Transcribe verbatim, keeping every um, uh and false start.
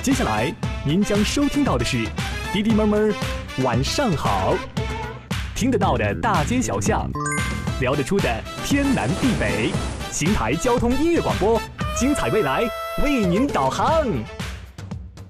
接下来您将收听到的是滴滴妹妹晚上好，听得到的大街小巷，聊得出的天南地北，邢台交通音乐广播，精彩未来为您导航。